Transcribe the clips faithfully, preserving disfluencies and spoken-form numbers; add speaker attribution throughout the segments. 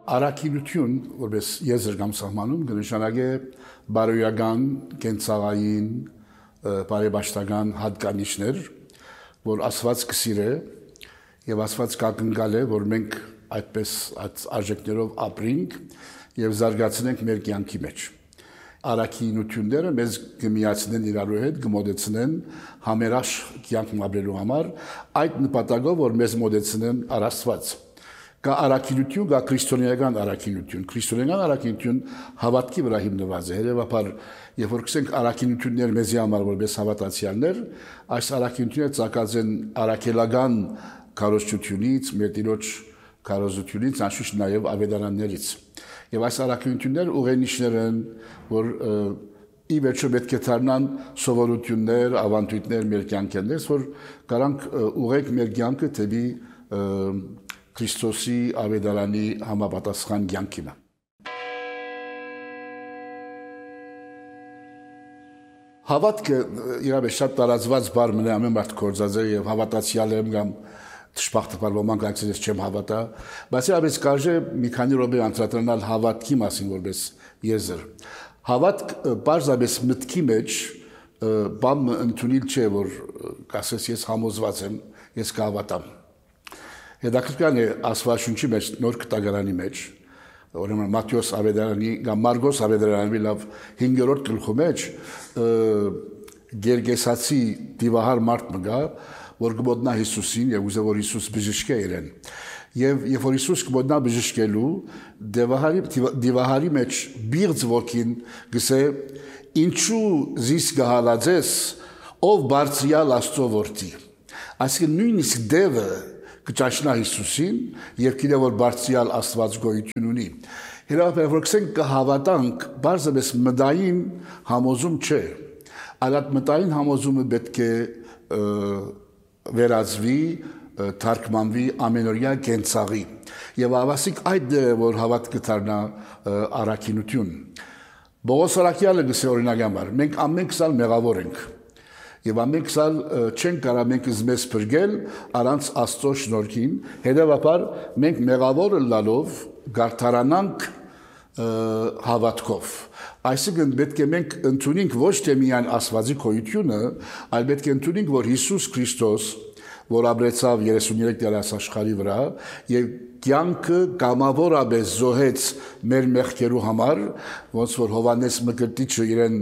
Speaker 1: Առաքինություն, որպես եզր կամ սահմանում, կնշանակե բարոյական, կենցաղային, բարեբաշխական հատկանիշներ, որ Աստված կսիրե եւ Աստված կակնկալ է, որ մենք այդպես այդ արժեքներով ապրենք եւ զարգացնենք մեր կյանքի մեջ։ Առաքինությունները մեզ կմիացնեն իրարու հետ, կմոտեցնեն համերաշխ կյանք ապրելու համար, այդ նպատակով, որ մեզ մոտեցնեն առ Աստված։ Կա առաքինություն, կա քրիստոնեական առաքինություն։ Քրիստոնեական առաքինություն հավատքի վրա հիմնված է։ Հետևաբար, երբ որ կսենք առաքինություններ մեզի համար որպես հավատացյալներ, այս առաքինությունները ծագած են առաքելական քարոզչությունից, մեր Տիրոջ քարոզությունից, անշուշտ նաև ավետարաններից։ Եվ այս առաքինությունները ուղենիշներ են, որ ի վերջո պետք է դառնան սովորություններ, ավանդույթներ մեր կյանքերից, որ կարանք ուղեք մեր կյանքը դեպի Քրիստոսի ավետարանի համապատասխան կյանքին։ Հավատքը իրապես շատ տարածված բառ մնա ամեն մարդ գործած է եւ հավատացյալ եմ կամ դժբախտաբար ոմանք այցելես չեմ հավատա, բայց իրապես կարժե մի քանի րոպե անդրադառնալ հավատքի մասին որպես եզր։ Հավատք բարձրապես մտքի մեջ բան ընդունել չէ, որ կասես ես համոզված եմ, ես կհավատամ։ Հետաքրքրական է Աստվածաշունչի մեջ նոր կտակարանի մեջ, ուրեմն Մատթեոս ավետարանի կամ Մարգոս ավետարանի լավ հինգերորդ գլխի մեջ Գերգեսացի դիվահար մարդ մգա, որ գոտնա Հիսուսին եւ ուզե որ Հիսուս բժշկե իրեն։ Եվ երբ որ Հիսուս գոտնա բժշկելու, դիվահարի դիվահարի մեջ բիղձ ոգին գսե ինչու զիս գահալածես ով բարձրյալ Աստծո որդի։ Այսինքն նույնիսկ դևը կճաշնա Հիսուսին եւ գիտե որ բարձրյալ Աստված գոյություն ունի։ Հետո որ կսենք կհավատանք, բարձրապես մտային համոզում չէ։ Այդ մտային համոզումը պետք է վերածվի, թարգմանվի ամենօրյա կենցաղի։ Եվ ավասիկ այդ դերը, որ հավատքը դառնա առաքինություն։ Պողոս առաքյալը գսե օրինակ համար, մենք ամեն քսալ մեղավոր ենք։ Եվ ամեն քսալ չենք կարա մենք մեզ փրկել առանց Աստծո շնորհքին, հետևաբար մենք մեղավորը լալով գարթարանանք հավատքով։ Այսինքն պետք է մենք ընդունենք ոչ թե միայն Աստվածի գոյությունը, այլ պետք է ընդունենք, որ Հիսուս Քրիստոս, որ ապրեցավ երեսունյուրեք տարի աշխարհի վրա եւ կյանքը կամավորապես զոհեց մեր մեղքերու համար, ոնց որ Հովհաննես Մկրտիչը իրեն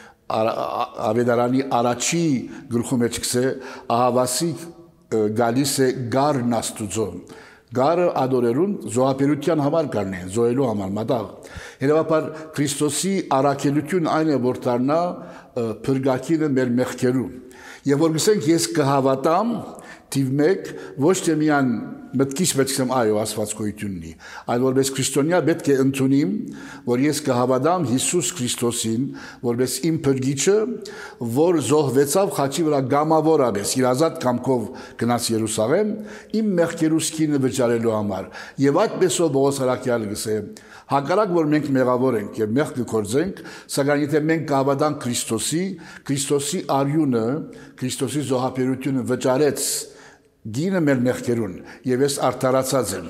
Speaker 1: ավետարանի առաջի գլխու մեջ կսե ահավասիկ գալիս է գարն Աստուծո։ Գարը ադորերուն զոհապերության համար գարն է, զոհելու համար մատաղ։ Հետևաբար Քրիստոսի առաքելություն այն է, որ դառնա փրկակինը մեր մեղքերու։ Եվ որ գսենք ես կհավատամ թիվ մեկ ոչ թե միան մտքից պետք է այո Աստված գոյություն ունի, այլ որպես քրիստոնյա պետք է ընդունիմ, որ ես կհավատամ Հիսուս Քրիստոսին, որպես իմ փրկիչը, որ զոհվեցավ խաչի վրա գամավորապես, իր ազատ կամքով գնաց Երուսաղեմ, իմ մեղքերուս քինը վճարելու համար։ Եվ այդպեսով Պողոս առաքյալը գսե հակառակ որ մենք մեղավոր ենք եւ մեղք կգործենք, սակայն եթե մենք կհավատանք Քրիստոսի, Քրիստոսի արյունը, Քրիստոսի զոհապերությունը վճարեց գինը մեր մեղքերուն եւ ես արդարացած եմ։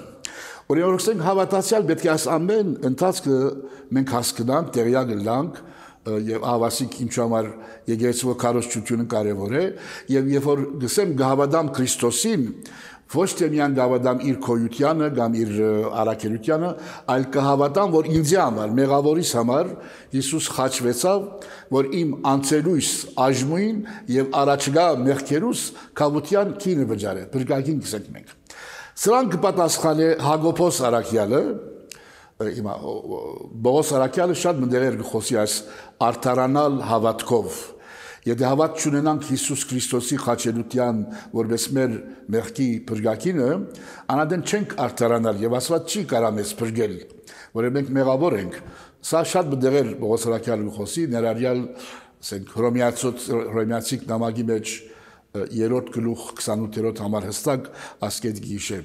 Speaker 1: Օրինակ հավատացյալ պետք է այս ամեն ընթացքը մենք հասկանանք, տեղյակ լինենք եւ ավասիկ ինչ համար եկեղեցու քարոզչությունը կարեւոր է եւ երբ որ գսեմ գհավատամ Քրիստոսին, ոչ թե միայն գհավատամ իր քոյությանը կամ իր առաքելությանը, այլ կհավատամ, որ ինձ համար, մեղավորիս համար Հիսուս խաչվեցավ, որ իմ անցելույս աժմույն եւ առաջգա մեղքերուս կավության քինը վճարե, բրգակին կսենք մենք։ Սրան կպատասխանե Հակոբոս առաքյալը, հիմա Պողոս առաքյալը շատ մտերեր կխոսի այս արդարանալ հավատքով։ Եթե հավատ չունենանք Հիսուս Քրիստոսի խաչելության որպես մեր մեղքի փրկակինը, անադեն չենք արդարանալ եւ Աստված չի կարա մեզ փրկել, որը մենք մեղավոր ենք։ Սա շատ մտերեր Պողոս առաքյալը կխոսի, ներառյալ ասենք Հռոմեացիք նամակի մեջ երրորդ գլուխ քսանութերորդ համար հստակ ասկետ գիշե։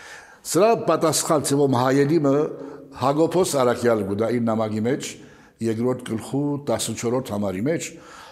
Speaker 1: Սրա պատասխան ծևոմ հայելիմը Հակոբոս առաքյալը գուտա իր նամակի մեջ երկրորդ գլխու տասնչորրորդ համարի մեջ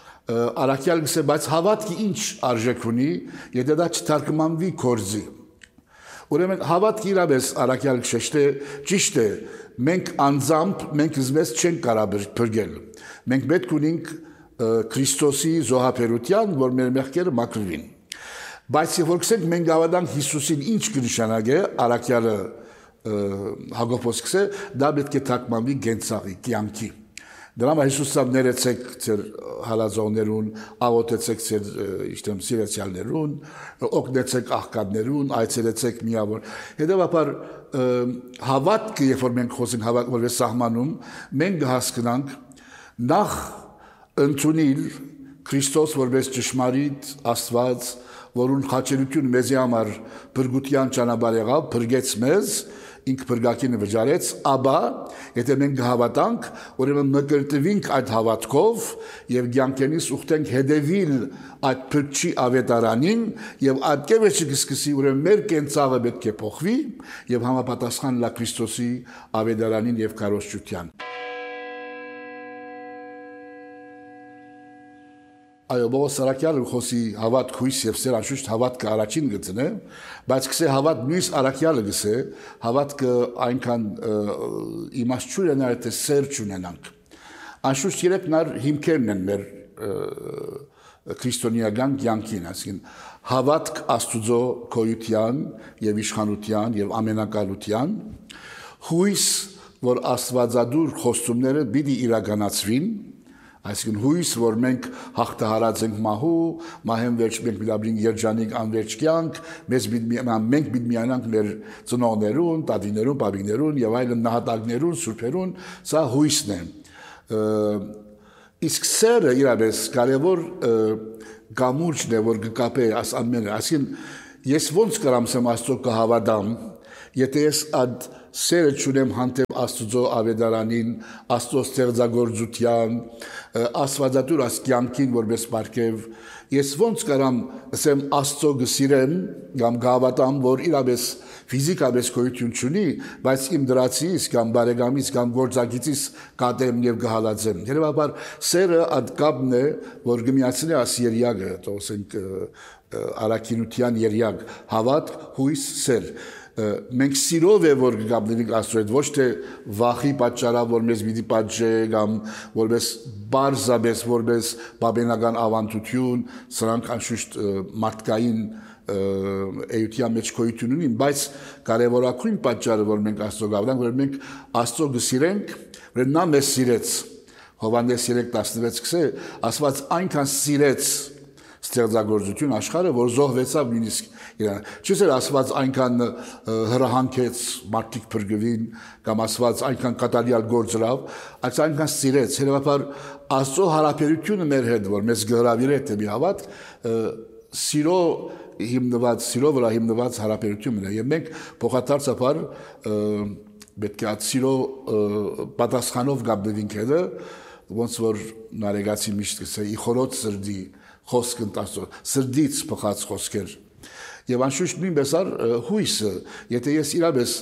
Speaker 1: առաքյալ գսե, բայց հավատքի ինչ արժեք ունի, եթե դա չթարգմանվի կորզի։ Ուրեմն հավատք իրավես առաքյալ քշեշտե ճիշտ է, մենք անձամբ մենք զմես չենք կարող փրկել։ Մենք պետք ունենք Քրիստոսի զոհաբերության, որ մեր մեղքերը մաքրվին։ Բայց if որքսենք մենք գավադանք Հիսուսին ինչ կնշանակե առաքյալը Հակոբոս կսե, դա պետք է թարգմանվի գենցաղի, կյանքի։ Դրամ Հիսուսը ներեցեք ձեր հալածողներուն, աղոթեցեք ձեր իշտեմ սիրեցյալներուն, օգնեցեք աղքատներուն, այցելեցեք միավոր։ Հետևաբար հավատքը, երբ որ մենք խոսենք հավատք որպես սահմանում, մենք հասկանանք նախ ընդունել Քրիստոս որպես ճշմարիտ Աստված, որուն խաչելություն մեզի համար փրկության ճանապարհ եղավ, փրկեց մեզ, ինք փրկակինը վճարեց, ապա եթե մենք հավատանք, ուրեմն մկրտվենք այդ հավատքով եւ ցանկենից ուխտենք հետևիլ այդ փրկչի ավետարանին եւ այդ կերպը կսկսի ուրեմն մեր կենցաղը պետք է փոխվի եւ համապատասխան լա Քրիստոսի ավետարանին եւ կարողության։ Այո, Պողոս առաքյալը խոսի հավատք, հույս եւ սեր անշուշտ հավատքը առաջին գծն է, բայց կսե հավատ նույնս առաքյալը գսե, հավատքը այնքան իմաստ չունենա, թե սեր չունենանք։ Անշուշտ երեք նար հիմքերն են մեր քրիստոնեական կյանքին, այսինքն հավատք Աստուծո գոյության եւ իշխանության եւ ամենակալության, հույս, որ Աստվածադուր խոստումները պիտի իրականացվին, այսինքն հույս, որ մենք հաղթահարած ենք մահու, մահեն վերջ մենք միլաբրին երջանիկ անվերջ կյանք, մենք պիտի միանանք մեր ծնողներուն, տատիներուն, պապիկներուն եւ այլն նահատակներուն, սուրբերուն, սա հույսն է։ Իսկ սերը իրապես կարևոր գամուրջն է, որ կկապե աս ամենը, այսինքն ես ոնց կարամ սեմ Աստծո կհավատամ, եթե ես այդ սերը չունեմ հանդեպ Աստծո ավետարանին, Աստծո ստեղծագործության, Աստվածատուր աս կյանքին որպես պարգև, ես ոնց կարամ ասեմ Աստծո գսիրեմ, կամ գավատամ, որ իրապես ֆիզիկապես գոյություն չունի, բայց իմ դրացից կամ բարեկամից կամ գործակիցից կատեմ եւ կհալածեմ։ Հետևաբար սերը այդ կապն է, որ գմիացնի աս երյակը, ասենք առաքինության երյակ, հավատ, հույս, սեր։ Մենք սիրով է որ գաբնենք Աստծո հետ, ոչ թե վախի պատճառով որ մեզ պիտի պատժե կամ որպես բարձաբես որպես բաբենական ավանդություն, սրանք անշուշտ մարդկային էության մեջ գոյություն ունին, բայց կարևորագույն պատճառը որ մենք Աստծո գաբնենք, որ մենք Աստծո գսիրենք, որ նա մեզ սիրեց։ Հովհաննես երեք տասնվեց կսե, Աստված այնքան սիրեց ստեղծագործություն աշխարհը, որ զոհվեցավ նույնիսկ իրան։ Չէ՞ Աստված այնքան հրահանքեց մարդիկ փրկվին, կամ Աստված այնքան կատարյալ գործրավ, այս այնքան սիրեց։ Հետևաբար Աստծո հարաբերությունը մեր հետ, որ մեզ գհրավիրե թե մի հավատ, սիրո հիմնված, սիրո վրա հիմնված հարաբերություն է, եւ մենք փոխադարձաբար պետք է այդ սիրո պատասխանով գաբնվենք հետը, ոնց որ նարեգացի միշտ կսե, իխորոց սրդի խոսքն տասո, սրդից փոխած խոսքեր։ Եվ անշուշտ նույնպես առ հույսը, եթե ես իրապես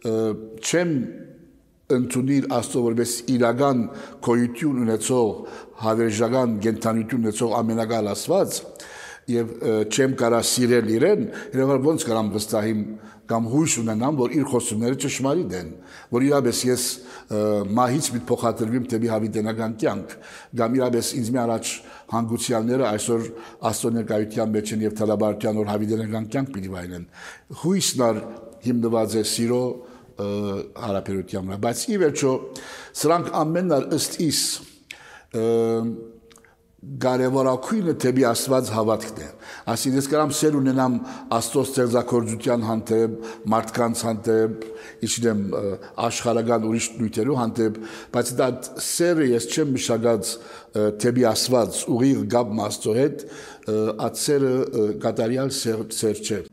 Speaker 1: չեմ ընդունիր Աստծո որպես իրական գոյություն ունեցող, հավերժական կենդանություն ունեցող ամենակալ Աստված, եւ չեմ կարա սիրել իրեն, երբ ոնց կարամ վստահիմ կամ հույս ունենամ, որ իր խոսումները ճշմարիտ են, որ իրապես ես մահից մի փոխադրվիմ դեպի հավիտենական կյանք, կամ իրապես ինձ մի առաջ հանգուցյալները այսօր Աստծո ներկայության մեջ են եւ թալաբարության որ հավիտենական կյանք պիտի վայելեն։ Հույսն առ հիմնված է սիրո հարաբերության վրա, բայց ի վերջո սրանք ամենն առ ըստ իս կարևորագույնը դեպի Աստված հավատքն է։ Այսինքն ես կարամ սեր ունենամ Աստծո ստեղծագործության հանդեպ, մարդկանց հանդեպ, իչնեմ աշխարհական ուրիշ նյութերու հանդեպ, բայց դա սերը ես չեմ մշակած դեպի Աստված, ուղիղ գապ Աստծո հետ, այդ սերը կատարյալ սեր չէ։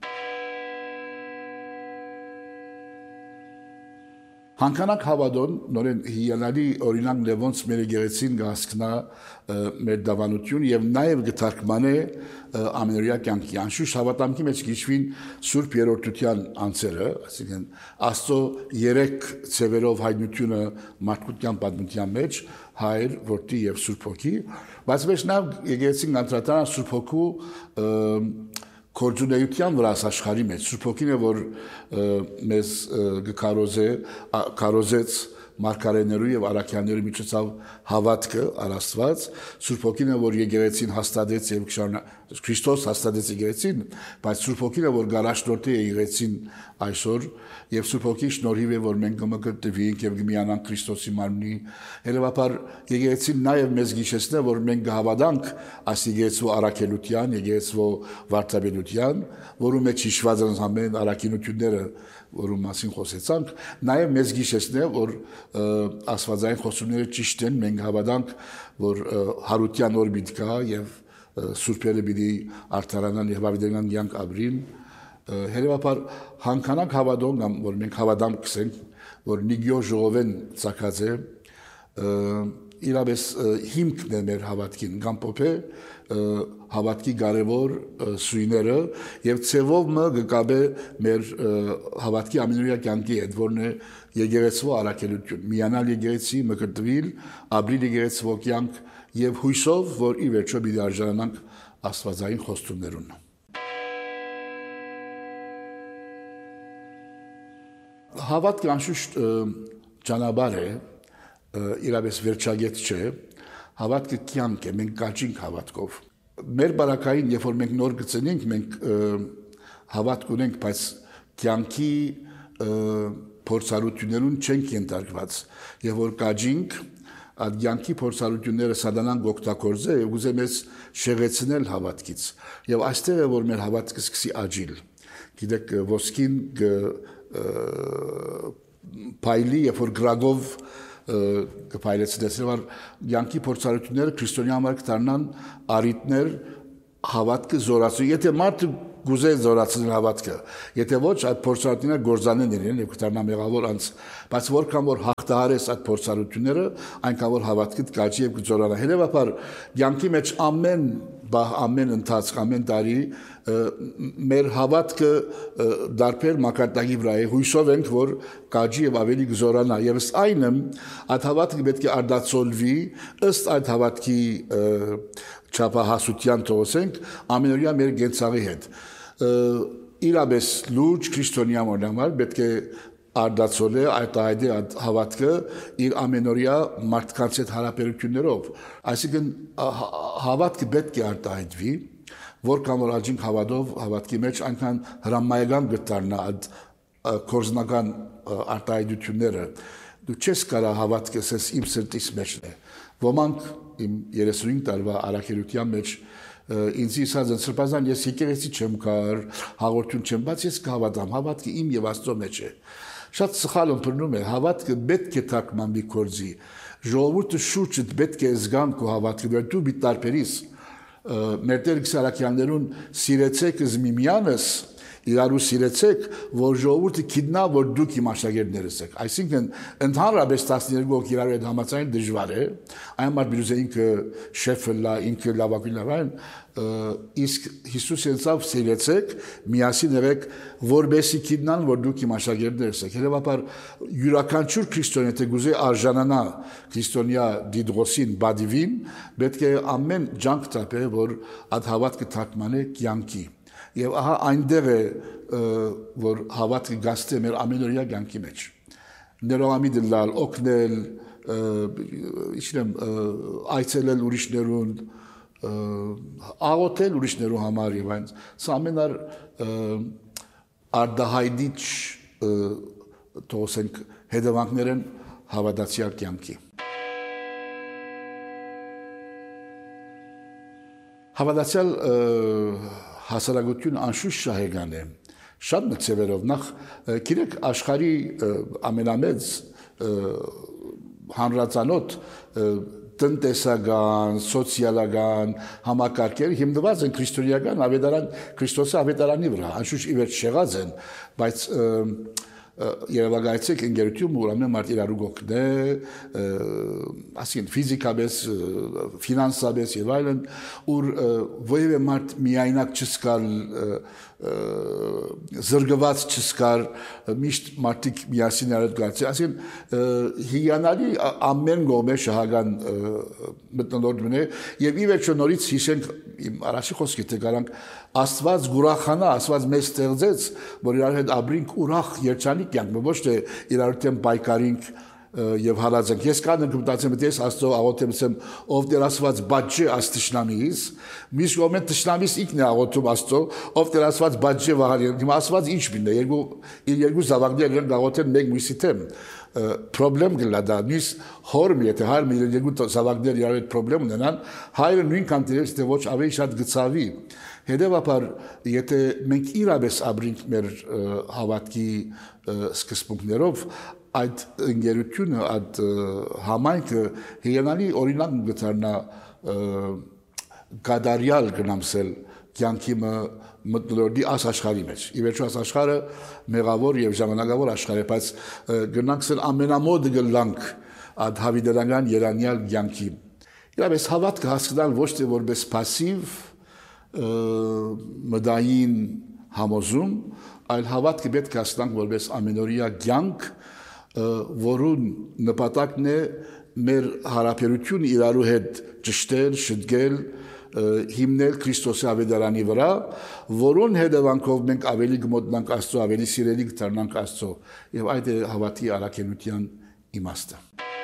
Speaker 1: Հանքանակ հավատոն նորեն հիանալի օրինակ լևոնց մեր գեղեցին գասկնա մեր դավանություն եւ նաեւ գթարկմանե ամենօրյա կյանքի անշուշտ հավատամքի մեջ գիշվին Սուրբ Երրորդության անձերը, այսինքն Աստծո երեք ցևերով հայտնությունը մարդկության պատմության մեջ Հայր, Որդի եւ Սուրբ Հոգի, բայց մեջ նաեւ եկեղեցին անդրադառնա Սուրբ Հոգու Կորձունեության վրա աշխարհի մեջ Սուրբ Հոգին է որ մեզ գկարոզե կարոզեց մարգարեներու եւ արաքյաններու միջոցով հավատքը առ Աստված Սուրբ Հոգին է որ եկեղեցին հաստատեց եւ Քրիստոս հաստատեց եկեղեցին բայց Սուրբ Հոգին է որ գարաշնորհի է եկեղեցին այսօր եւ Սուրբ Հոգի շնորհիվ է որ մենք կմկրտվենք եւ կմիանանք Քրիստոսի մարմնի հետեւաբար եկեղեցին նաեւ մեզ գիշեցնե որ մենք կհավատանք այս եկեղեցու առաքելության եկեղեցու վարդապետության որում մեջ հիշված են ամեն առաքինությունները որում մասին խոսեցանք նաեւ մեզ գիշեցնե որ աստվածային խոսումները ճիշտ են մենք հավատանք որ հարության օր պիտի կա եւ սուրբերը պիտի արդարանան եւ ավետարանան յանք ապրին հետեւաբար հանկանակ հավատում որ մենք հավատամ կսենք որ նիգյո ժողովեն ցակած է իրավես հիմքն է մեր հավատքին կամ փոփե հավատքի կարևոր սույները եւ ցևով մը գկաբե մեր հավատքի ամենօրյա կյանքի հետ որն է եկեղեցու առաքելություն միանալ եկեղեցի մկրտվել ապրիլ եկեղեցու կյանք եւ հույսով որ ի վերջո պիտի արժանանանք աստվածային խոստումներուն հավատքը անշուշտ ճանապարհ է իրավես վերջագետ չէ հավատքը կյանք է մենք կաճինք հավատքով մեր բարակային երբ որ մենք նոր գծենենք մենք հավատք ունենք բայց կյանքի փորձառություններուն չենք ենթարկված եւ որ կաճինք այդ կյանքի փորձառությունները սատանան օգտագործե եւ ուզե մեզ շեղեցնել հավատքից եւ այստեղ է որ մեր հավատքը սկսի աճիլ գիտեք ոսկին փայլի երբ որ գրագով կփայլեցնեցնար յանքի փորձառությունները քրիստոնյա համար կդառնան արիտներ հավատքը զորացու եթե մարդը գուզե զորացնել հավատքը եթե ոչ այդ փորձառությունները գործանեն իրեն եւ կդառնա մեղավոր անց բայց որքան որ հաղթահարես այդ փորձառությունները այնքան որ հավատքը կաճի եւ կզորանա հետեւաբար յանքի մեջ ամեն ամեն ընթացք ամեն տարի մեր հավատքը դարբեր մակարդակի վրա է հույսով ենք որ կաճի եւ ավելի կզորանա եւ ըստ այնը այդ հավատքը պետք է արդացոլվի ըստ այդ հավատքի չափահասության թողոսենք ամենօրյա մեր գենցաղի հետ իրապես լուրջ քրիստոնյա մոնամար պետք է արդացոլե այդ այդի հավատքը իր ամենօրյա մարդկանց հետ հարաբերություններով այսինքն հավատքը պետք է արտահայտվի որքան որ աջինք հավատով հավատքի մեջ այնքան հրամայական կդառնա այդ կորզնական արտահայտությունները դու չես կարա հավատքը ասես իմ սրտից մեջն է ոմանք իմ երեսունհինգ տարվա առաքելության մեջ ինձ ասած են սրբազան ես եկեղեցի չեմ կար հաղորդություն չեմ բայց ես կհավատամ հավատքը իմ եւ Աստծո մեջ է շատ սխալ ըմբռնում է հավատքը պետք է թարգմանվի կորզի ժողովուրդը շուրջդ պետք է զգան քո հավատքը դու մի տարբերիս մեր Տեր Սարաքյաններուն սիրեցեք զմիմյանս իրարու սիրեցեք որ ժողովուրդը գիտնա որ դուք իմ աշակերտներս եք այսինքն ընդհանրապես տասներկու հոգի իրար հետ համաձայն դժվար է այն մարդ բյուզե ինքը շեֆը լա ինքը լավագույն լավան իսկ Հիսուս ասավ սիրեցեք միասին եղեք որբեսի գիտնան որ դուք իմ աշակերտներս եք հետեւաբար յուրաքանչյուր քրիստոնյա թե գուզե արժանանա քրիստոնյա դիդրոսին բադիվին պետք է ամեն ջանք տապե որ այդ հավատքը թարգմանե կյանքի եւ ահա այնտեղ է որ հավատքը գաստե մեր ամենօրյա կյանքի մեջ ներողամիտ լալ օգնել իչնեմ այցելել ուրիշներուն աղոթել ուրիշներու համար եւ այն սա ամենար արդահայտիչ թողենք հետևանքներ են հավատացյալ կյանքի հավատացյալ հասարակություն անշուշտ շահեգան է շատ մտցևերով նախ գիտեք աշխարհի ամենամեծ հանրածանոթ տնտեսական, սոցիալական համակարգեր հիմնված են քրիստոնեական ավետարան Քրիստոսի ավետարանի վրա անշուշտ ի վերջ շեղած են բայց Երևակայեցեք ընկերություն ուրեմն մարդ իրարու գոքնե ասին ֆիզիկապես ֆինանսապես եւ այլն ուր ովևէ մարդ միայնակ չսկալ զրգված չսկար, միշտ մարդիկ միասին արդ գացի, ասին հիանալի ամեն գոմե շահագան մտնոլորտ մնե, և ի վերջո նորից հիշենք իմ առաջի խոսքի թե կարանք Աստված գուրախանա, Աստված մեզ ստեղծեց, որ իրար հետ ապրինք ուրախ երջանիկ կյանք, ոչ թե իրար հետ պայքարինք եւ հալածենք։ Ես կան ընկմտացեմ ես Աստծո աղոթեմ ասեմ ով Տեր Աստված բաճե աս տշնամիս, միշտ ոմեն տշնամիս ինքն է աղոթում Աստծո, ով Տեր Աստված բաճե վահարի։ Հիմա Աստված ինչ բինը, երկու իր երկու զավակներ են աղոթեն մեկ մյուսի թեմ։ Պրոբլեմ գլա դա, նույնս հորմ եթե հայր մի երկու զավակներ իրար հետ պրոբլեմ ունենան, հայրը նույնքան դերես թե ոչ ավելի շատ գծավի։ Հետևաբար, եթե մենք իրապես ապրենք մեր հավատքի սկզբունքներով, այդ ընկերությունը, այդ համայնքը հիանալի օրինակ գտարնա գադարյալ գնամսել կյանքի մտնոլորտի աս աշխարհի մեջ։ Ի վերջո աս աշխարհը մեղավոր եւ ժամանակավոր աշխարհ է, բայց գնանքսել ամենամոտ գլանք այդ հավիդարական երանյալ կյանքի։ Իրապես հավատքը հասկանալ ոչ թե որպես пассив մտային համոզում, այլ հավատքը պետք է հասկանանք որպես ամենօրյա կյանք, որուն նպատակն է մեր հարաբերությունը իրարու հետ ճշտել, շտկել, հիմնել Քրիստոսի ավետարանի վրա, որուն հետևանքով մենք ավելի կմոտնանք Աստծո, ավելի սիրելի կդառնանք Աստծո, եւ այդ է հավատի առաքելության իմաստը։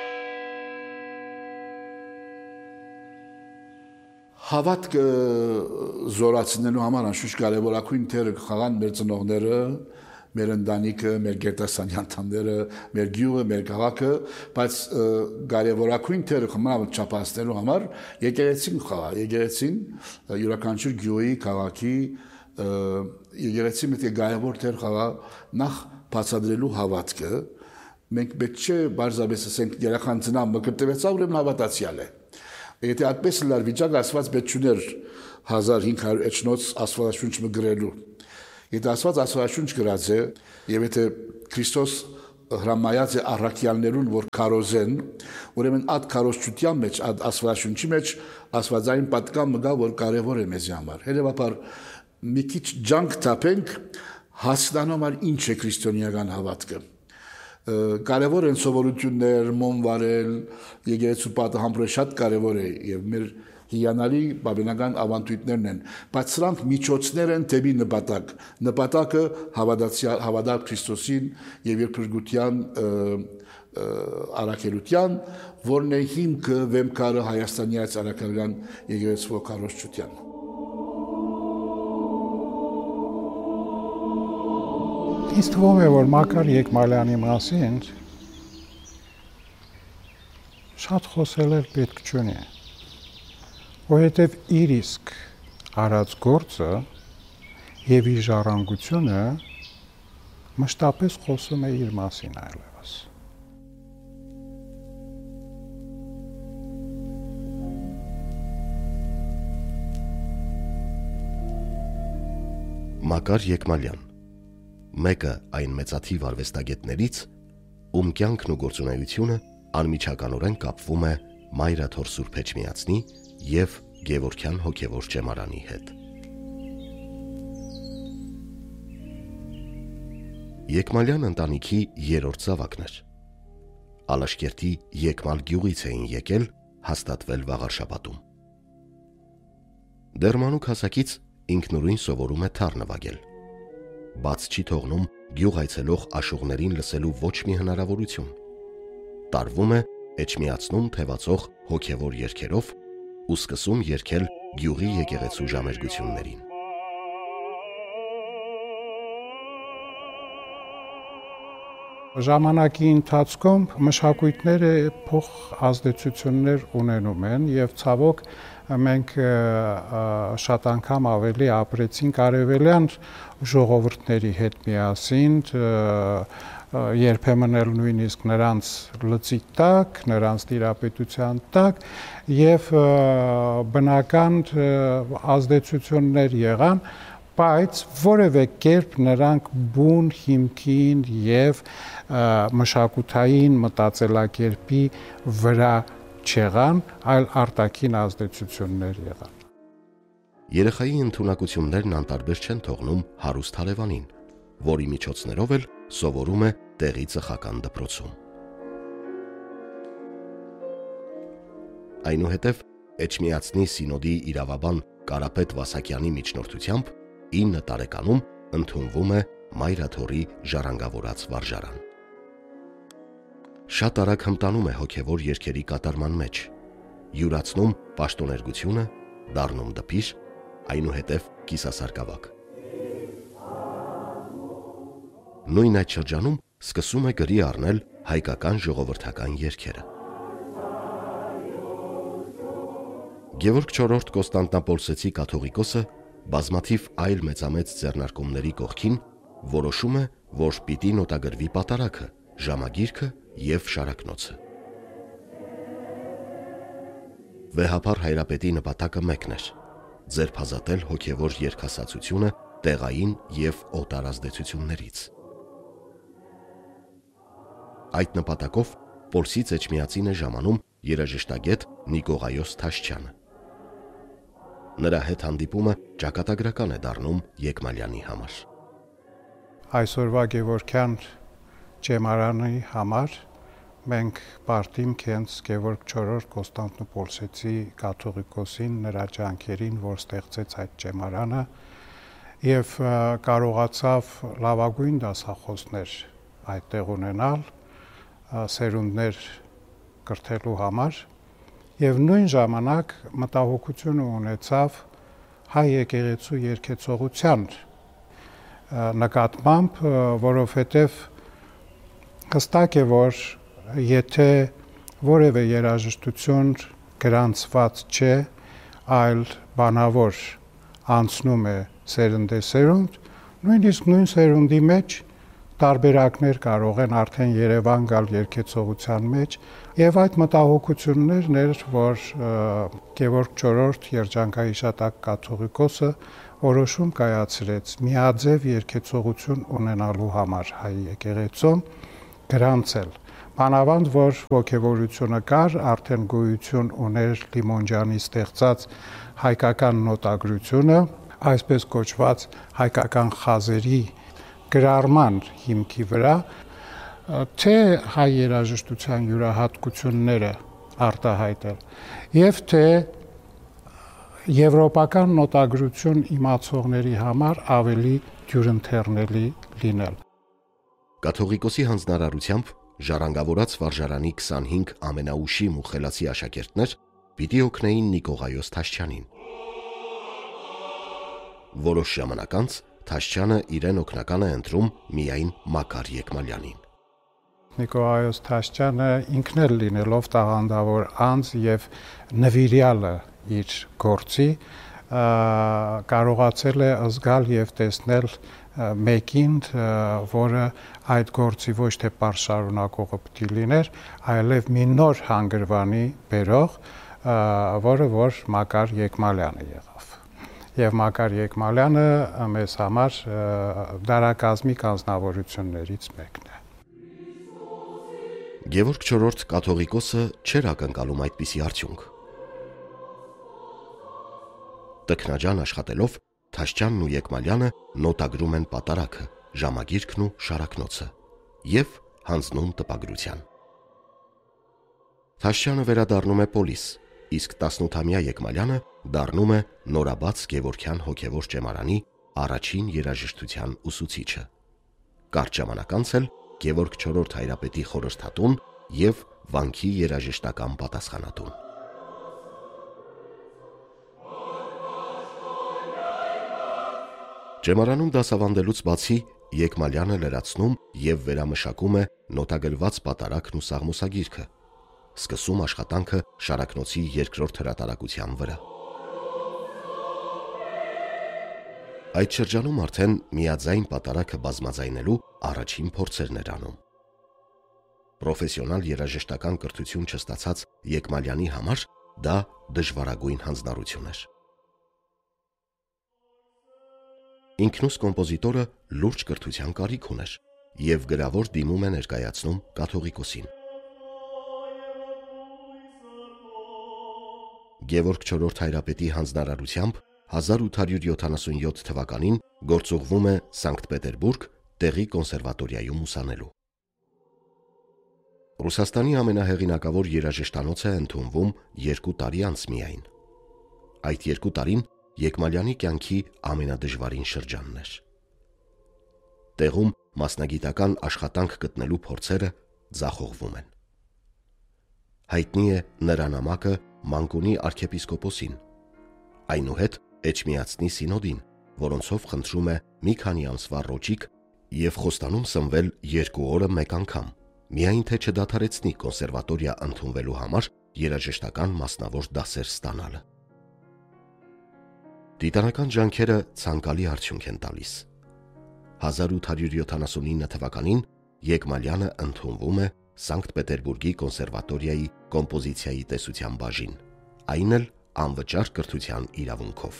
Speaker 1: Հավատքը զորացնելու համար անշուշտ կարևորագույն թերը կխաղան մեր ծնողները, մեր ընտանիքը, մեր գերտասանի անդամները, մեր գյուղը, մեր քաղաքը, բայց կարևորագույն թերը խմանալ չափահասնելու համար եկեղեցին կխաղա, եկեղեցին յուրաքանչյուր գյուղի, քաղաքի եկեղեցին պետք է կարևոր թեր խաղա նախ բացատրելու հավատքը, մենք պետք չէ բարձրապես ասենք երախան ծնա մկրտվեցա ուրեմն հավատացյալ է։ Եթե այդպես լար վիճակը Աստված պետք չուներ հազար հինգ հարյուր էջնոց Աստվածաշունչ մը գրելու։ Եթե Աստված Աստվածաշունչ գրած է, եւ եթե Քրիստոս հրամայած է առաքյալներուն, որ քարոզեն, ուրեմն այդ քարոզչության մեջ, այդ Աստվածաշունչի մեջ Աստվածային պատկան մգա, որ կարևոր է մեզ համար։ Հետևաբար մի քիչ ջանք տապենք հասկանալու ինչ է քրիստոնեական հավատքը։ Կարևոր են սովորություններ, մոմ վարել, եկեղեցու պատը համբուրը շատ կարևոր է եւ մեր հիանալի բավական ավանդույթներն են, բայց սրանք միջոցներ են դեպի նպատակ։ Նպատակը հավատալ Քրիստոսին եւ իր փրկության առաքելության, որն է հիմքը վեմքարը Հայաստանի այս առաքելական եկեղեցու քարոզչության։
Speaker 2: Ինձ թվում է, որ Մակար Եկմալյանի մասին շատ խոսել էլ պետք չունի, որովհետև իր իսկ արած գործը եւ իր ժառանգությունը մշտապես խոսում է իր մասին այլևս։
Speaker 3: Մակար Եկմալյան, մեկը այն մեծաթիվ արվեստագետներից, ում կյանքն ու գործունեությունը անմիջականորեն կապվում է Մայրաթոր Սուրբ Էջմիածնի եւ Գևորգյան հոգևոր ճեմարանի հետ։ Եկմալյան ընտանիքի երրորդ զավակն էր։ Ալաշկերտի Եկմալ գյուղից էին եկել, հաստատվել Վաղարշապատում։ Դեռ մանուկ հասակից ինքնուրույն սովորում է թառ նվագել։ Բաց չի թողնում գյուղ այցելող աշուղներին լսելու ոչ մի հնարավորություն։ Տարվում է Էջմիածնում թևածող հոգևոր երգերով ու սկսում երգել գյուղի եկեղեցու ժամերգություններին։
Speaker 2: Ժամանակի ընթացքում մշակույթները փոխ ազդեցություններ ունենում են եւ ցավոք մենք շատ անգամ ավելի ապրեցինք արևելյան ժողովուրդների հետ միասին, երբեմն էլ նույնիսկ նրանց լծի տակ, նրանց տիրապետության տակ եւ բնական ազդեցություններ եղան, բայց որևէ կերպ նրանք բուն հիմքին եւ մշակութային մտածելակերպի վրա չեղան, այլ արտաքին ազդեցություններ եղան։
Speaker 3: երեխայի ընդունակություններն անտարբեր չեն թողնում հարուստ հարևանին, որի միջոցներով էլ սովորում է տեղի ծխական դպրոցում։ Այնուհետև Էջմիածնի սինոդի իրավաբան Կարապետ Վասակյանի միջնորդությամբ ինը տարեկանում ընդունվում է Մայրաթորի ժառանգավորած վարժարան։ Շատ արագ հմտանում է հոգևոր երգերի կատարման մեջ, յուրացնում պաշտոներգությունը, դառնում դպիր, այնուհետև կիսասարկավակ։ Նույն այդ շրջանում սկսում է գրի առնել հայկական ժողովրդական երգերը։ Գևորգ չորրորդ Կոստանդնապոլսեցի կաթողիկոսը բազմաթիվ այլ մեծամեծ ձեռնարկումների կողքին որոշում է, որ պիտի նոտագրվի պատարագը, ժամագիրքը և շարակնոցը։ Վեհափառ Հայրապետի նպատակը մեկն էր՝ ձերբազատել հոգևոր երգասացությունը տեղային և օտար ազդեցություններից։ Այդ նպատակով Պոլսից Էջմիածին է ժամանում երաժշտագետ Նիկողայոս Թաշչյանը։ Նրա հետ հանդիպումը ճակատագրական է դառնում Եկմալյանի համար։
Speaker 2: Այսօրվա Գևորգյան ճեմարանի համար մենք պարտիմք հենց Գևորգ չորրորդ Կոստանդնուպոլսեցի կաթողիկոսին, նրա ջանքերին, որ ստեղծեց այդ ճեմարանը և կարողացավ լավագույն դասախոսներ այդտեղ ունենալ, սերունդներ կրթելու համար և նույն ժամանակ մտահոգությունը ունեցավ հայ եկեղեցու երգեցողության նկատմամբ, որովհետև հստակ է, որ եթե որևէ երաժշտություն գրանցված չէ, այլ բանավոր անցնում է սերնդեսերունդ, նույնիսկ նույն սերունդի մեջ տարբերակներ կարող են արդեն Երևան գալ երգեցողության մեջ, և այդ մտահոգություններն էր, որ Գևորգ չորրորդ երջանկահիշատակ կաթողիկոսը որոշում կայացրեց միաձև երգեցողություն ունենալու համար հայ եկեղեցում գրանցել։ Մանավանդ, որ ոգևորությունը կար, արդեն գոյություն ուներ Լիմոնջյանի ստեղծած հայկական նոտագրությունը, այսպես կոչված հայկական խազերի գրառման հիմքի վրա, թե հայ երաժշտության յուրահատկությունները արտահայտել և թե եվրոպական նոտագրություն իմացողների համար ավելի դյուրընթեռնելի լինել։
Speaker 3: Կաթողիկոսի հանձնարարությամբ ժառանգավորած վարժարանի քսանհինգ ամենաուշիմ ու խելացի աշակերտներ պիտի օգնեին Նիկողայոս Թաշչյանին։ Որոշ ժամանակ անց Թաշչյանը իրեն օգնական է ընտրում միայն Մակար Եկմալյանին։
Speaker 2: Նիկողայոս Թաշչյանը ինքն էլ լինելով տաղանդավոր անձ և նվիրյալը իր գործի, կարողացել է զգալ և տեսնել մեկին, որը այդ գործի ոչ թե պարզ շարունակողը պիտի լիներ, այլև մի նոր հանգրվանի բերող, որը որ Մակար Եկմալյանը եղավ։ Եվ Մակար Եկմալյանը մեզ համար դարակազմիկ անձնավորություններից մեկն է։
Speaker 3: Գևորգ չորրորդ կաթողիկոսը չէր ակնկալում այդպիսի արդյունք։ Տքնաջան աշխատելով Թաշչյանն ու Եկմալյանը նոտագրում են պատարագը, ժամագիրքն ու շարակնոցը և հանձնում տպագրության։ Թաշչյանը վերադառնում է Պոլիս, իսկ տասնութամյա Եկմալյանը դառնում է նորաբաց Գևորգյան հոգևոր ճեմարանի առաջին երաժշտության ուսուցիչը։ Կարճ ժամանակ անց էլ Գևորգ չորրորդ Հայրապետի խորհրդատուն և վանքի երաժշտական պատասխանատուն։ Ճեմարանում դասավանդելուց բացի Եկմալյանը լրացնում և վերամշակում է նոտագրված պատարագն ու սաղմոսագիրքը, սկսում աշխատանքը շարակնոցի երկրորդ հրատարակության վրա։ Այդ շրջանում արդեն միաձայն պատարագը բազմաձայնելու առաջին փորձերն էր անում։ Պրոֆեսիոնալ երաժշտական կրթություն չստացած Եկմալյանի համար դա դժվարագույն հանձնառություն էր։ Ինքնուս կոմպոզիտորը լուրջ կրթության կարիք ուներ և գրավոր դիմում է ներկայացնում կաթողիկոսին։ Գևորգ չորրորդ Հայրապետի հանձնարարությամբ հազար ութ հարյուր յոթանասունյոթ թվականին գործուղվում է Սանկտ Պետերբուրգ տեղի կոնսերվատորիայում ուսանելու։ Ռուսաստանի ամենահեղինակավոր երաժշտանոց է ընդունվում երկու տարի անց միայն։ Այդ երկու տարին Եկմալյանի կյանքի ամենադժվարին շրջանն էր։ Տեղում մասնագիտական աշխատանք գտնելու փորձերը ձախողվում են։ Հայտնի է նրա նամակը Մանկունի arczepiskoposին, այնուհետ Էջմիածնի սինոդին, որոնցով խնդրում է մի քանի ամսվա ռոճիկ եւ խոստանում սնվել երկու օրը մեկ անգամ, միայն թե չդադարեցնի կոնսերվատորիա ընդունվելու համար երաժշտական մասնավոր դասեր ստանալը։ Դիտանական ջանքերը ցանկալի արդյունք են տալիս։ հազար ութ հարյուր յոթանասունինը թվականին Եկմալյանը ընդունվում է Սանկտ Պետերբուրգի կոնսերվատորիայի կոմպոզիցիայի տեսության բաժին, այն էլ անվճար կրթության իրավունքով։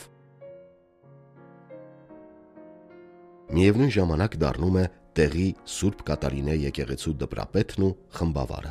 Speaker 3: Միևնույն ժամանակ դառնում է տեղի Սուրբ Կատարինե եկեղեցու դպրապետն ու խմբավարը։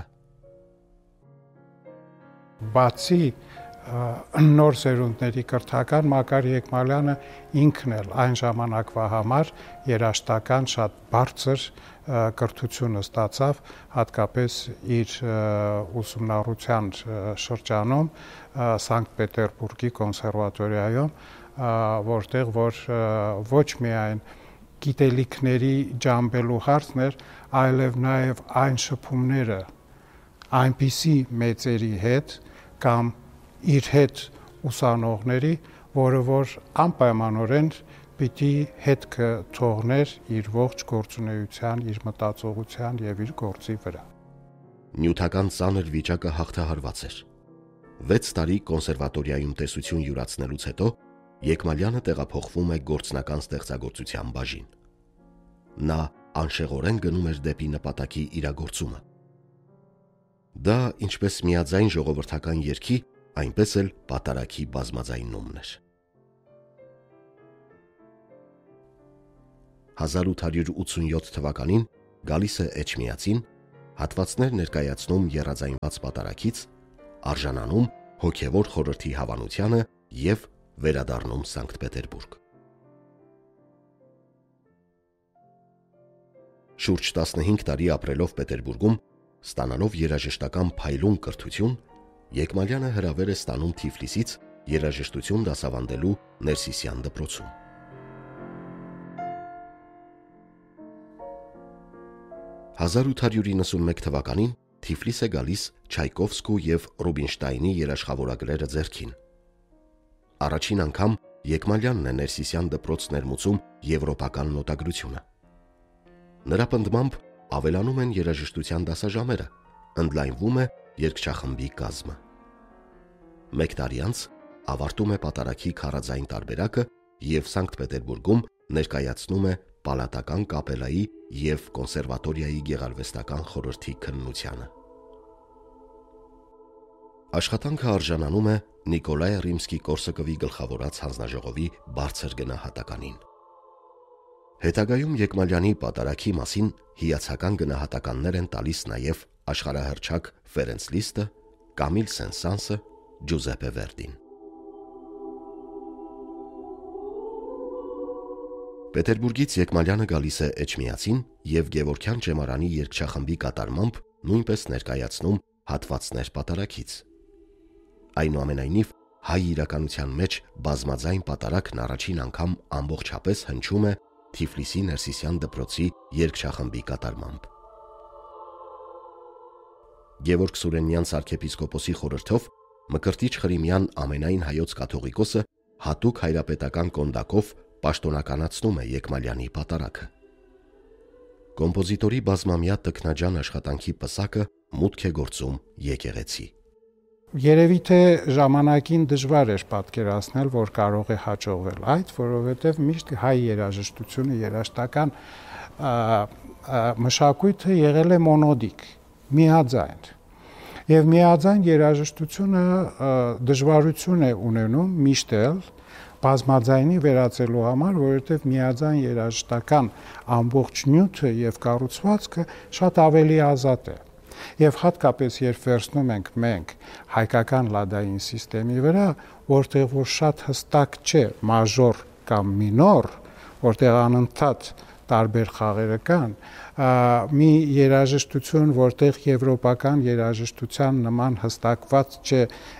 Speaker 2: Բացի նոր սերունդների կրթական Մակար Եկմալյանը ինքն էլ այն ժամանակվա համար երաժշտական շատ բարձր կրթություն ստացավ, հատկապես իր ուսումնառության շրջանում Սանկտ Պետերբուրգի կոնսերվատորիայում, որտեղ որ ոչ միայն գիտելիքների ջամբելու հարցն էր, այլև նաև այն շփումները այնպիսի մեծերի հետ կամ իր հետ ուսանողների, որը որ անպայմանորեն պիտի հետքը թողներ իր ողջ գործունեության, իր մտածողության եւ իր գործի վրա։
Speaker 3: Նյութական ծանր վիճակը հաղթահարված էր։ վեց տարի կոնսերվատորիայում տեսություն յուրացնելուց հետո Եկմալյանը տեղափոխվում է գործնական ստեղծագործության բաժին։ Նա անշեղորեն գնում էր դեպի նպատակի իրագործումը։ Դա ինչպես միաձայն ժողովրդական երգի, այնպես էլ պատարագի բազմաձայնումն էր։ հազար ութ հարյուր ութսունյոթ թվականին գալիս է Էջմիածին, հատվածներ ներկայացնում եռաձայնված պատարագից, արժանանում հոգևոր խորհրդի հավանությանը եւ վերադառնում Սանկտ Պետերբուրգ։ Շուրջ տասնհինգ տարի ապրելով Պետերբուրգում, ստանալով երաժշտական փայլուն կրթություն, Եկմալյանը հրավեր է ստանում Թիֆլիսից երաժշտություն դասավանդելու Ներսիսյան դպրոցում։ հազար ութ հարյուր իննսունմեկ թվականին Թիֆլիս է գալիս Չայկովսկու եւ Ռուբինշտայնի երաշխավորագրերը ձեռքին։ Առաջին անգամ Եկմալյանն է Ներսիսյան դպրոց ներմուծում եվրոպական նոտագրությունը։ Նրա պնդմամբ ավելանում են երաժշտության դասաժամերը, ընդլայնվում է երգչախմբի կազմը։ Մեկ տարի անց ավարտում է պատարագի քարաձայն տարբերակը եւ Սանկտ Պետերբուրգում ներկայացնում է պալատական կապելայի եւ կոնսերվատորիայի գեղարվեստական խորհրդի քննությանը։ Աշխատանքը արժանանում է Նիկոլայ Ռիմսկի-Կորսակովի գլխավորած հանձնաժողովի բարձր գնահատականին։ Հետագայում Եկմալյանի պատարագի մասին հիացական գնահատականներ են տալիս նաև աշխարհահռչակ Ֆերենց Լիստը, Կամիլ Սեն-Սանսը, Ջուզեպպե Վերդին։ Պետերբուրգից Եկմալյանը գալիս է Էջմիածին եւ Գևորգյան ճեմարանի երգչախմբի կատարմամբ նույնպես ներկայացնում հատվածներ պատարագից։ Այնուամենայնիվ հայ իրականության մեջ բազմաձայն պատարագն առաջին անգամ ամբողջապես հնչում է Թիֆլիսի Ներսիսյան դպրոցի երգչախմբի կատարմամբ։ Գևորգ Սուրենյանց arczepiskoposի խորհրդով Մկրտիչ Խրիմյան ամենայն հայոց կաթողիկոսը հատուկ հայրապետական կոնդակով պաշտոնականացնում է Եկմալյանի պատարագը։ Կոմպոզիտորի բազմամյա տքնաջան աշխատանքի պսակը մուտք է գործում եկեղեցի։
Speaker 2: Երևի թե ժամանակին դժվար էր պատկերացնել, որ կարող է հաջողվել այդ, որովհետև միշտ հայ երաժշտությունը, երաժշտական մշակույթը եղել է մոնոդիկ, միաձայն։ Եվ միաձայն երաժշտությունը դժվարություն է ունենում միշտ էլ բազմաձայնի վերածելու համար, որովհետև միաձայն երաժշտական ամբողջ նյութը եւ կառուցվածքը շատ ավելի ազատ է։ Եվ հատկապես երբ վերցնում ենք մենք հայկական լադային սիստեմի վրա, որտեղ որ շատ հստակ չէ մաժոր կամ մինոր, որտեղ անընդհատ տարբեր խաղերը կան, մի երաժշտություն, որտեղ եվրոպական երաժշտության նման հստակված չէ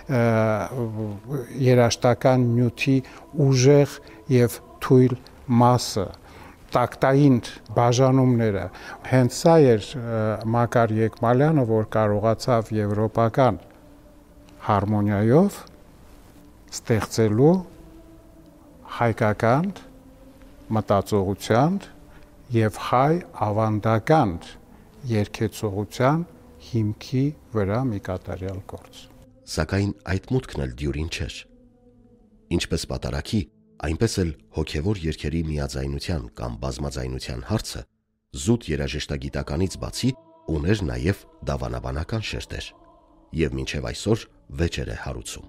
Speaker 2: երաժշտական նյութի ուժեղ եւ թույլ մասը, տակտային բաժանումները, հենց սա էր Մակար Եկմալյանը, որ կարողացավ եվրոպական հարմոնիայով ստեղծելու հայկական մտածողության եւ հայ ավանդական երգեցողության հիմքի վրա մի կատարյալ գործ։
Speaker 3: Սակայն այդ մուտքն էլ դյուրին չէր։ Ինչպես պատարագի, այնպես էլ հոգևոր երգերի միաձայնության կամ բազմաձայնության հարցը զուտ երաժշտագիտականից բացի ուներ նաև դավանաբանական շերտեր եւ մինչեւ այսօր վեճեր է հարուցում։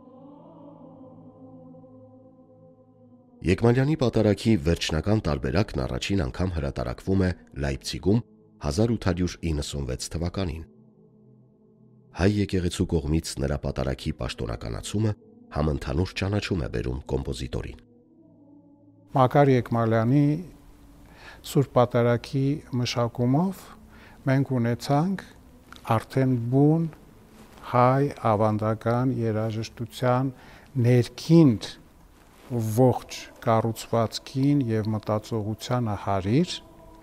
Speaker 3: Եկմալյանի պատարագի վերջնական տարբերակն առաջին անգամ հրատարակվում է Լայպցիգում հազար ութ հարյուր իննսունվեց թվականին։ Հայ եկեղեցու կողմից նրա պատարագի պաշտոնականացումը համընդհանուր ճանաչում է բերում կոմպոզիտորին։
Speaker 2: Մակար Եկմալյանի Սուրբ պատարագի մշակումով մենք ունեցանք արդեն բուն հայ ավանդական երաժշտության ներքին ողջ կառուցվածքին եւ մտածողությանը հարիր,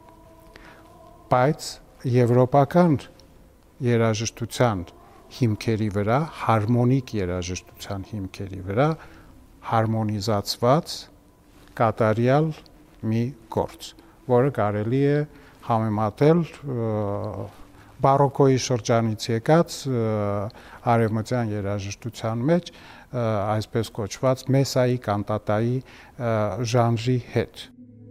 Speaker 2: բայց եվրոպական երաժշտության հիմքերի վրա, հարմոնիկ երաժշտության հիմքերի վրա հարմոնիզացված կատարյալ մի գործ, որը կարելի է համեմատել բարոկոյի շրջանից եկած արևմտյան երաժշտության մեջ այսպես կոչված մեսայի կանտատայի ժանրի հետ։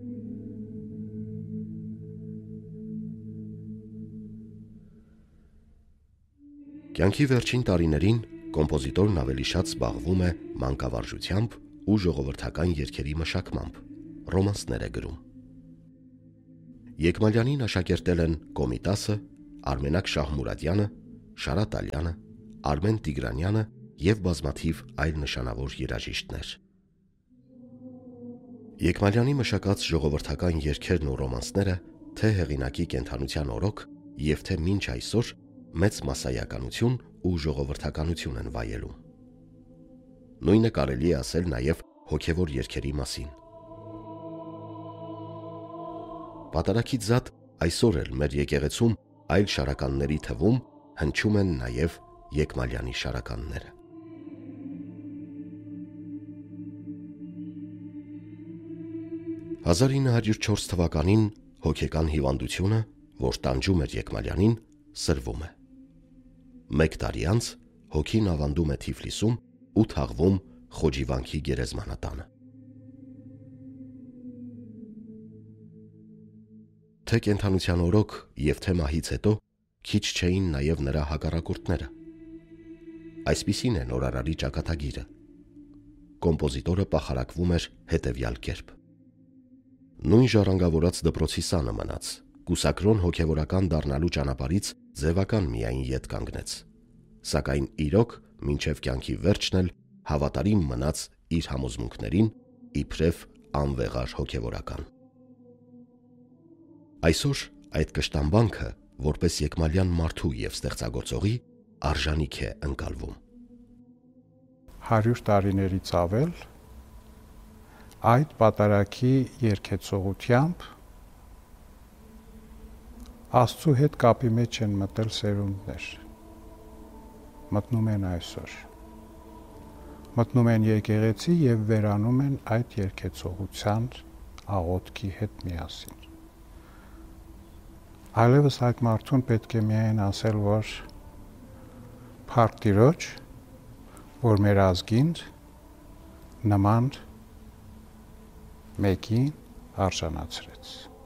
Speaker 3: Կյանքի վերջին տարիներին կոմպոզիտորն ավելի շատ զբաղվում է մանկավարժությամբ ու ժողովրդական երգերի մշակմամբ, ռոմանսներ է գրում։ Եկմալյանին աշակերտել են Կոմիտասը, Արմենակ Շահմուրադյանը, Շարատ Ալյանը, Արմեն Տիգրանյանը եւ բազմաթիվ այլ նշանավոր երաժիշտներ։ Եկմալյանի մշակած ժողովրդական երգերն ու ռոմանսները թե հեղինակի կենդանության օրոք եւ թե մինչ այսօր մեծ մասսայականություն ու ժողովրդականություն են վայելում։ Նույնը կարելի է ասել նաեւ հոգևոր երգերի մասին։ Պատարագից զատ այսօր էլ մեր եկեղեցում այլ շարականների թվում հնչում են նաեւ Եկմալյանի շարականները։ հազար ինը հարյուր չորս թվականին հոգեկան հիվանդությունը, որ տանջում էր Եկմալյանին, սրվում է։ Մեկ տարի անց հոգին ավանդում է Թիֆլիսում ու թաղվում Խոջիվանքի գերեզմանատանը։ Թե կենդանության օրոք եւ թե մահից հետո քիչ չէին նաեւ նրա հակառակորդները։ Այսպիսին է նորարարի ճակատագիրը։ Կոմպոզիտորը պախարակվում էր հետևյալ կերպ. Նույն ժառանգավորած դպրոցի սանը մնաց, կուսակրոն հոգևորական դառնալու ճանապարից ձևական միայն ետ կանգնեց, սակայն իրոք մինչև կյանքի վերջն էլ հավատարիմ մնաց իր համոզմունքներին, իբրև անվեղար հոգևորական։ Այսօր այդ կշտամբանքը, որպես Եկմալյան մարդու եւ ստեղծագործողի, արժանիք է ընկալվում։
Speaker 2: հարյուր տարիներից ավել այդ պատարագի երգեցողությամբ Աստծու հետ կապի մեջ են մտել սերունդներ, մտնում են այսօր, մտնում են եկեղեցի եւ վերանում են այդ երգեցողության աղոթքի հետ միասին։ Այլևս այդ մարդուն պետք է միայն ասել, որ փառք Տիրոջ, որ մեր ազգին նման մեկին արժանացրեց։